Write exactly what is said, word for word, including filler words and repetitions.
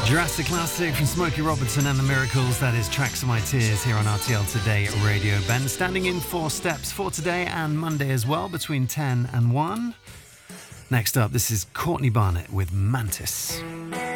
Jurassic Classic from Smokey Robinson and the Miracles. That is Tracks of My Tears here on R T L Today Radio. Ben standing in for Steps for today and Monday as well between ten and one. Next up, this is Courtney Barnett with Mantis.